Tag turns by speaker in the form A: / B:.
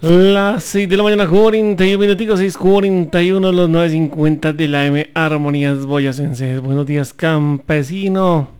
A: Las 6 de la mañana, 41 minuticos, 6:41, los 9:50 de la M. Armonías boyacenses. Buenos días, campesino.